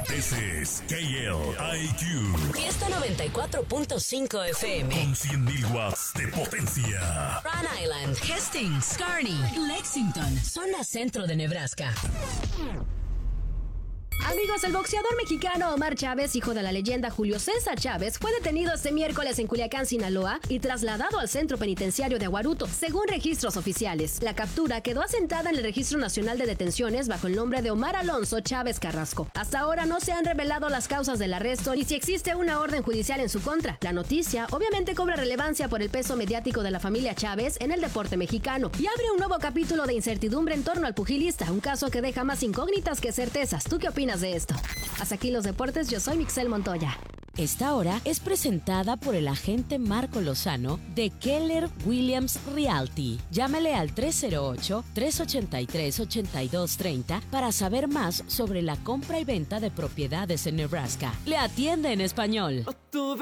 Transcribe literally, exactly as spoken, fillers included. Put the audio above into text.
Ese es K L I Q. Fiesta noventa y cuatro punto cinco F M. Con cien mil watts de potencia. Rhode Island, Hastings, Kearney, Lexington, zona centro de Nebraska. Amigos, el boxeador mexicano Omar Chávez, hijo de la leyenda Julio César Chávez, fue detenido este miércoles en Culiacán, Sinaloa, y trasladado al centro penitenciario de Aguaruto, según registros oficiales. La captura quedó asentada en el Registro Nacional de Detenciones bajo el nombre de Omar Alonso Chávez Carrasco. Hasta ahora no se han revelado las causas del arresto ni si existe una orden judicial en su contra. La noticia obviamente cobra relevancia por el peso mediático de la familia Chávez en el deporte mexicano y abre un nuevo capítulo de incertidumbre en torno al pugilista, un caso que deja más incógnitas que certezas. ¿Tú qué opinas de esto? Hasta aquí los deportes, yo soy Mixel Montoya. Esta hora es presentada por el agente Marco Lozano de Keller Williams Realty. Llámale al tres cero ocho, tres ocho tres, ocho dos tres cero para saber más sobre la compra y venta de propiedades en Nebraska. Le atiende en español.